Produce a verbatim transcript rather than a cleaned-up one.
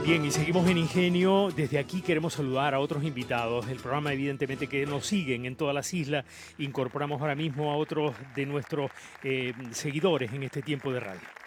Bien, y seguimos en Ingenio. Desde aquí queremos saludar a otros invitados. El programa, evidentemente, que nos siguen en todas las islas. Incorporamos ahora mismo a otros de nuestros eh, seguidores en este tiempo de radio.